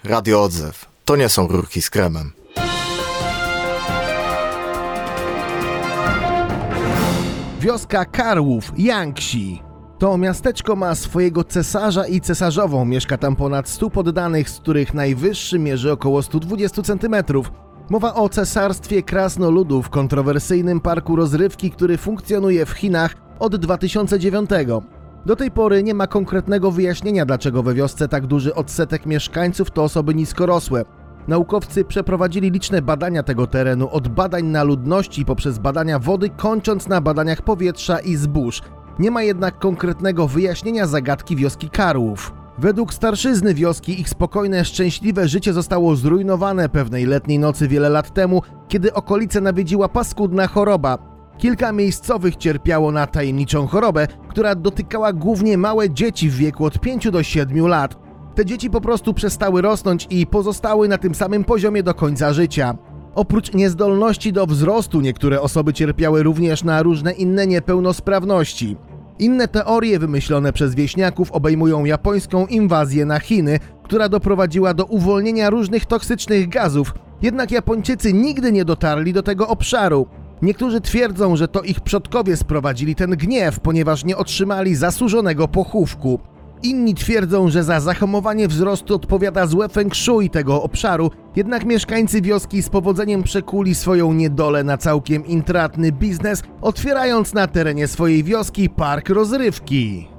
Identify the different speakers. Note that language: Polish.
Speaker 1: Radio Odzew. To nie są rurki z kremem.
Speaker 2: Wioska Karłów, Yangsi. To miasteczko ma swojego cesarza i cesarzową. Mieszka tam ponad 100 poddanych, z których najwyższy mierzy około 120 cm. Mowa o Cesarstwie Krasnoludów, kontrowersyjnym parku rozrywki, który funkcjonuje w Chinach od 2009. Do tej pory nie ma konkretnego wyjaśnienia, dlaczego we wiosce tak duży odsetek mieszkańców to osoby niskorosłe. Naukowcy przeprowadzili liczne badania tego terenu, od badań na ludności poprzez badania wody, kończąc na badaniach powietrza i zbóż. Nie ma jednak konkretnego wyjaśnienia zagadki wioski Karłów. Według starszyzny wioski ich spokojne, szczęśliwe życie zostało zrujnowane pewnej letniej nocy wiele lat temu, kiedy okolice nawiedziła paskudna choroba. Kilka miejscowych cierpiało na tajemniczą chorobę, która dotykała głównie małe dzieci w wieku od 5 do 7 lat. Te dzieci po prostu przestały rosnąć i pozostały na tym samym poziomie do końca życia. Oprócz niezdolności do wzrostu, niektóre osoby cierpiały również na różne inne niepełnosprawności. Inne teorie wymyślone przez wieśniaków obejmują japońską inwazję na Chiny, która doprowadziła do uwolnienia różnych toksycznych gazów, jednak Japończycy nigdy nie dotarli do tego obszaru. Niektórzy twierdzą, że to ich przodkowie sprowadzili ten gniew, ponieważ nie otrzymali zasłużonego pochówku. Inni twierdzą, że za zahamowanie wzrostu odpowiada złe feng shui tego obszaru, jednak mieszkańcy wioski z powodzeniem przekuli swoją niedolę na całkiem intratny biznes, otwierając na terenie swojej wioski park rozrywki.